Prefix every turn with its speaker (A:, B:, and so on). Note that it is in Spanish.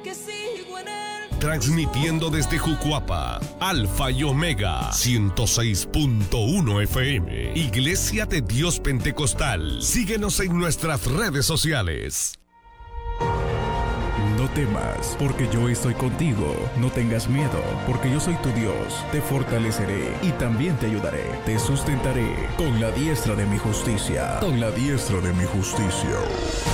A: que sigo en él.
B: Transmitiendo desde Jucuapa, Alfa y Omega, 106.1 FM. Iglesia de Dios Pentecostal. Síguenos en nuestras redes sociales.
C: No temas, porque yo estoy contigo. No tengas miedo, porque yo soy tu Dios. Te fortaleceré y también te ayudaré. Te sustentaré con la diestra de mi justicia. Con la diestra de mi justicia.